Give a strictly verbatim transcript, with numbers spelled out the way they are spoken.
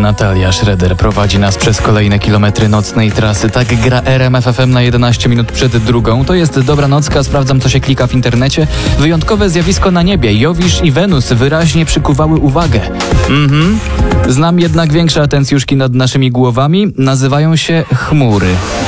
Natalia Schroeder prowadzi nas przez kolejne kilometry nocnej trasy. Tak gra R M F F M na jedenaście minut przed drugą. To jest dobranocka, sprawdzam co się klika w internecie. Wyjątkowe zjawisko na niebie. Jowisz i Wenus wyraźnie przykuwały uwagę. Mhm. Znam jednak większe atencjuszki nad naszymi głowami. Nazywają się chmury.